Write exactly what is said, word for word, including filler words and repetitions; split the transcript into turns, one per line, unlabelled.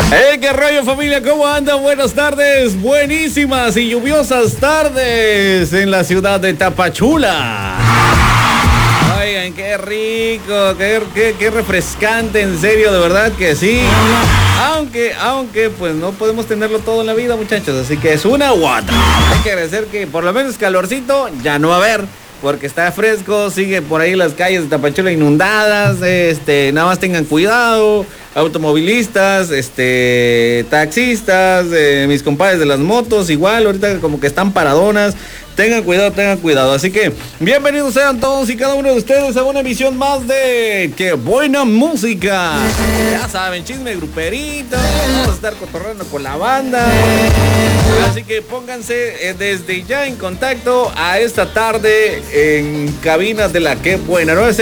¡Hey, qué rollo, familia! ¿Cómo andan? Buenas tardes, buenísimas y lluviosas tardes en la ciudad de Tapachula. Oigan, qué rico, qué, qué, qué refrescante, en serio, de verdad que sí. Aunque, aunque, pues no podemos tenerlo todo en la vida, muchachos, así que es una u otra. Hay que agradecer que por lo menos calorcito ya no va a haber, porque está fresco, sigue por ahí las calles de Tapachula inundadas, este, nada más tengan cuidado, automovilistas, este, taxistas, eh, mis compadres de las motos, igual, ahorita como que están paradonas, tengan cuidado, tengan cuidado, así que bienvenidos sean todos y cada uno de ustedes a una emisión más de ¡Qué buena música! Ya saben, chisme gruperito, vamos a estar cotorreando con la banda, así que pónganse eh, desde ya en contacto a esta tarde en cabinas de la Qué Buena, ¿no?